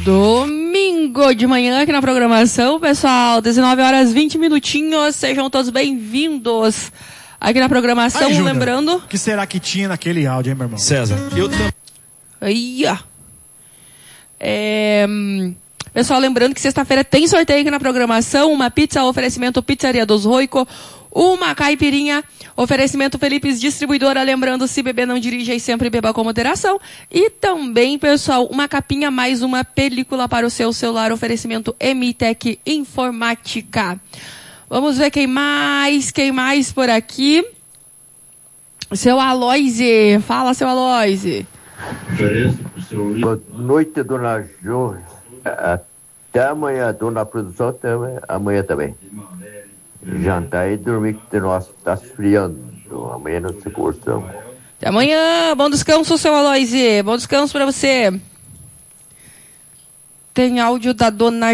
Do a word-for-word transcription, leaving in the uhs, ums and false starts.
Domingo de manhã aqui na programação, pessoal, dezenove horas vinte minutinhos, sejam todos bem-vindos aqui na programação. Aí, lembrando... O que será que tinha naquele áudio, hein, meu irmão? César, eu também... Aí, ó. É... Pessoal, lembrando que sexta-feira tem sorteio aqui na programação, uma pizza, oferecimento Pizzaria dos Roico, uma caipirinha, oferecimento Felipes Distribuidora, lembrando, se beber não dirija e sempre beba com moderação. E também, pessoal, uma capinha mais uma película para o seu celular, oferecimento M Tech Informática. Vamos ver quem mais, quem mais por aqui. Seu Aloise, fala, seu Aloise. Boa noite, dona Jo. Até amanhã, dona produção, até amanhã também. Jantar e dormir, que nós está esfriando. Amanhã não se cortamos. Até amanhã, bom descanso, seu Aloise. Bom descanso para você. Tem áudio da dona